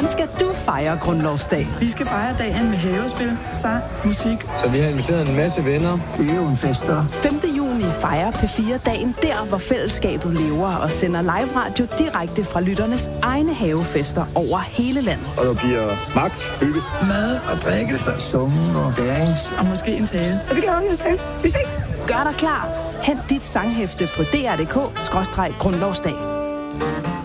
Hvordan skal du fejre grundlovsdag? Vi skal fejre dagen med havespil, sang, musik. Så vi har inviteret en masse venner. Det er jo en fest, der. 5. juni fejrer P4-dagen der, hvor fællesskabet lever og sender live radio direkte fra lytternes egne havefester over hele landet. Og der bliver magt, hygge, mad og drikkelse, summen og dance. Og måske en tale. Så vi glæder os til. Vi ses. Gør dig klar. Hent dit sanghæfte på dr.dk/grundlovsdag.